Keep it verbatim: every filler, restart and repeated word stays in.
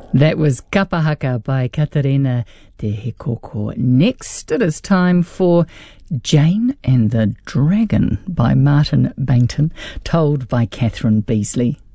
That was Kapahaka by Katarina Te Hekoko. Next, it is time for Jane and the Dragon by Martin Bainton, told by Catherine Beasley.